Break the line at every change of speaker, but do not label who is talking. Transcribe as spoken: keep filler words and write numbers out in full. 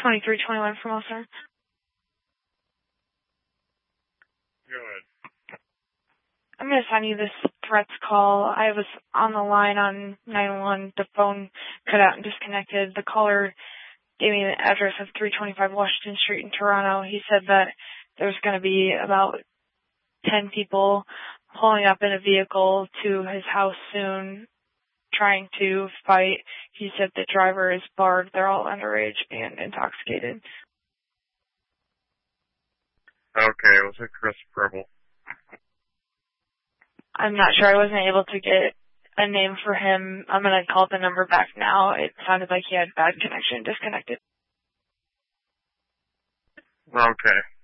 twenty-three twenty-one from Officer.
Go ahead.
I'm going to send you this threats call. I was on the line on nine one one. The phone cut out and disconnected. The caller gave me the address of three twenty-five Washington Street in Toronto. He said that there's going to be about ten people pulling up in a vehicle to his house soon, trying to fight. He said the driver is barred. They're all underage and intoxicated.
Okay, was it Chris Preble?
I'm not sure. I wasn't able to get a name for him. I'm going to call the number back now. It sounded like he had bad connection, disconnected.
Okay.